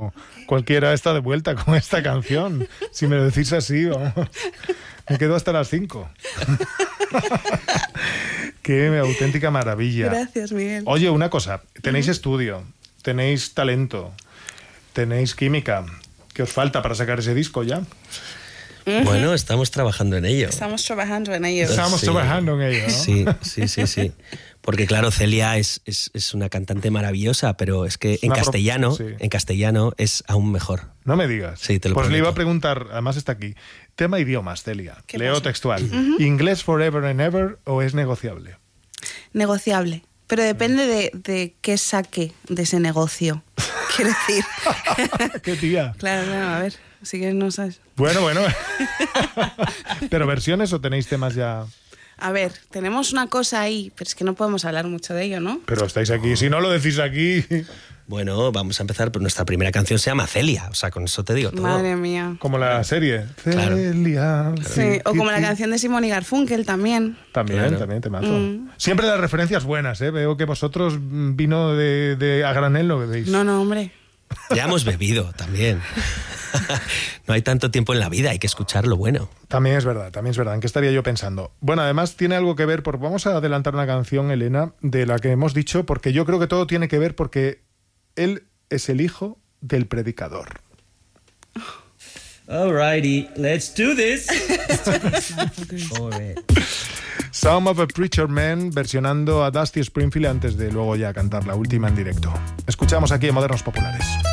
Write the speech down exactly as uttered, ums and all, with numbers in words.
pero cualquiera está de vuelta con esta canción. Si me lo decís así, vamos, me quedo hasta las cinco. Qué auténtica maravilla. Gracias, Miguel. Oye, una cosa, tenéis uh-huh. estudio, tenéis talento, tenéis química. ¿Qué os falta para sacar ese disco ya? Uh-huh. Bueno, estamos trabajando en ello. Estamos trabajando en ello. Estamos sí. trabajando en ello, ¿no? Sí, sí, sí, sí. Porque claro, Celia es, es, es una cantante maravillosa, pero es que es en castellano, pro... sí. en castellano es aún mejor. No me digas. Sí, te lo Pues prometo. le iba a preguntar, además está aquí, tema idiomas, Celia. Leo pasa? textual. Uh-huh. ¿Inglés forever and ever o es negociable? Negociable. Pero depende de, de qué saque de ese negocio. Quiero decir. ¿Qué tía? Claro, claro, a ver. Así que no sabes. Bueno, bueno. ¿Pero versiones o tenéis temas ya...? A ver, tenemos una cosa ahí, pero es que no podemos hablar mucho de ello, ¿no? Pero estáis aquí, si no lo decís aquí... Bueno, vamos a empezar, pero nuestra primera canción se llama Celia, o sea, con eso te digo todo. Madre mía. Como la serie. Claro. Celia. Sí, o como la canción de Simón y Garfunkel también. También, claro. también, temazo. Mm. Siempre las referencias buenas, ¿eh? Veo que vosotros vino de, de a granel no bebéis. No, no, hombre. Ya hemos bebido también. No hay tanto tiempo en la vida, hay que escuchar lo bueno. También es verdad, también es verdad. ¿En qué estaría yo pensando? Bueno, además tiene algo que ver, porque vamos a adelantar una canción, Elena, de la que hemos dicho, porque yo creo que todo tiene que ver porque él es el hijo del predicador. Alrighty, let's do this. Some of a Preacher Man versionando a Dusty Springfield antes de luego ya cantar la última en directo. Escuchamos aquí en Modernos Populares.